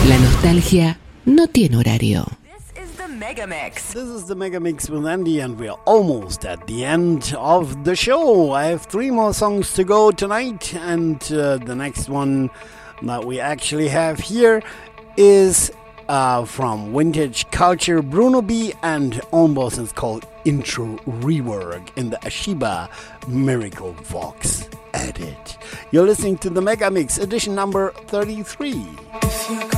La nostalgia no tiene horario. This is the Mega Mix. This is the Mega Mix with Andy, and we're almost at the end of the show. I have 3 more songs to go tonight, and the next one that we actually have here is from Vintage Culture, Bruno B and Own Boss. It's called Intro Rework in the Ashiba Miracle Vox edit. You're listening to the Mega Mix edition number 33.